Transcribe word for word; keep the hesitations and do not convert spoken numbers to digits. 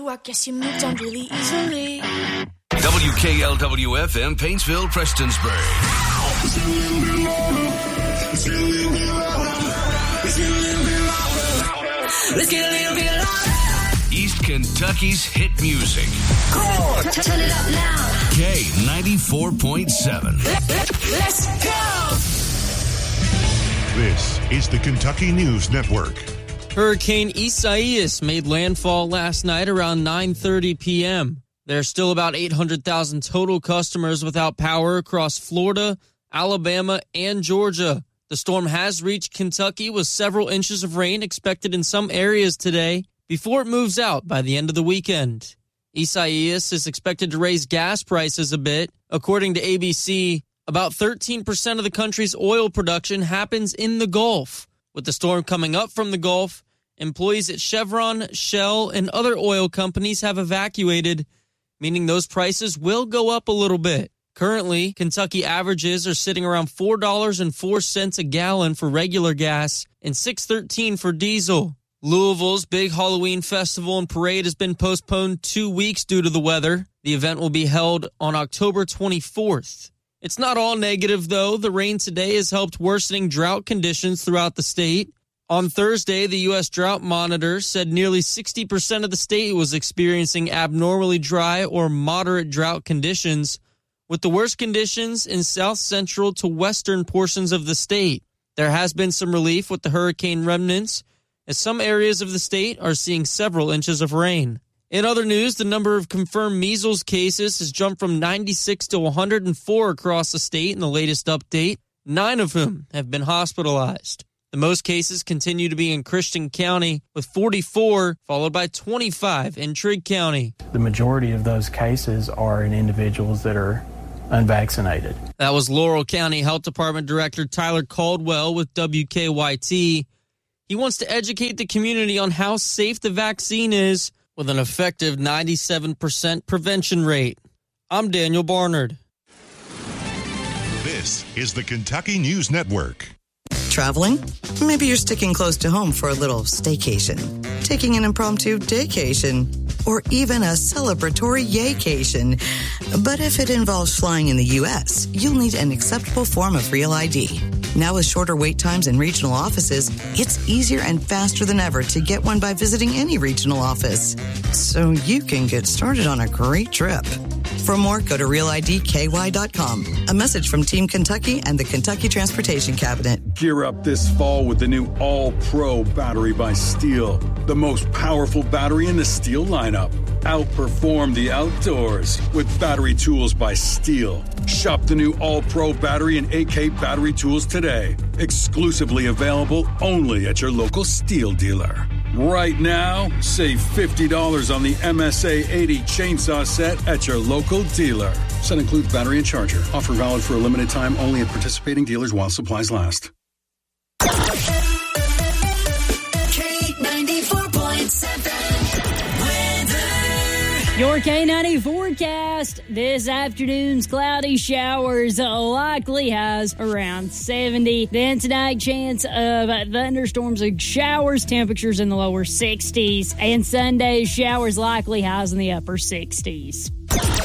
you, I guess you moved on really easily. W K L W F M, Paintsville, Prestonsburg. Let's get a little bit louder. East Kentucky's hit music. Cool. Turn it up now. K ninety-four point seven. Let's go. This is the Kentucky News Network. Hurricane Isaias made landfall last night around nine thirty p.m. There are still about eight hundred thousand total customers without power across Florida, Alabama, and Georgia. The storm has reached Kentucky with several inches of rain expected in some areas today before it moves out by the end of the weekend. Isaias is expected to raise gas prices a bit. According to A B C, about thirteen percent of the country's oil production happens in the Gulf. With the storm coming up from the Gulf, employees at Chevron, Shell, and other oil companies have evacuated, meaning those prices will go up a little bit. Currently, Kentucky averages are sitting around four dollars and four cents a gallon for regular gas and six dollars and thirteen cents for diesel. Louisville's big Halloween festival and parade has been postponed two weeks due to the weather. The event will be held on October twenty-fourth. It's not all negative, though. The rain today has helped worsening drought conditions throughout the state. On Thursday, the U S Drought Monitor said nearly sixty percent of the state was experiencing abnormally dry or moderate drought conditions, with the worst conditions in south central to western portions of the state. There has been some relief with the hurricane remnants, as some areas of the state are seeing several inches of rain. In other news, the number of confirmed measles cases has jumped from ninety-six to one hundred four across the state in the latest update, nine of whom have been hospitalized. The most cases continue to be in Christian County, with forty-four, followed by twenty-five in Trigg County. The majority of those cases are in individuals that are unvaccinated. That was Laurel County Health Department Director Tyler Caldwell with W K Y T. He wants to educate the community on how safe the vaccine is with an effective ninety-seven percent prevention rate. I'm Daniel Barnard. This is the Kentucky News Network. Traveling? Maybe you're sticking close to home for a little staycation, taking an impromptu daycation, or even a celebratory yaycation. But if it involves flying in the U S, you'll need an acceptable form of Real I D. Now with shorter wait times in regional offices, it's easier and faster than ever to get one by visiting any regional office. So you can get started on a great trip. For more, go to real I D K Y dot com. A message from Team Kentucky and the Kentucky Transportation Cabinet. Gear up this fall with the new All-Pro battery by Steel. The most powerful battery in the Steel lineup. Outperform the outdoors with battery tools by Steel. Shop the new All-Pro battery and A K battery tools today. Exclusively available only at your local Steel dealer. Right now, save fifty dollars on the M S A eighty chainsaw set at your local dealer. Set includes battery and charger. Offer valid for a limited time only at participating dealers while supplies last. K ninety-four point seven. Your K ninety forecast. This afternoon's cloudy showers likely has around seventy. Then tonight, chance of thunderstorms and showers, temperatures in the lower sixties. And Sunday, showers likely highs in the upper sixties.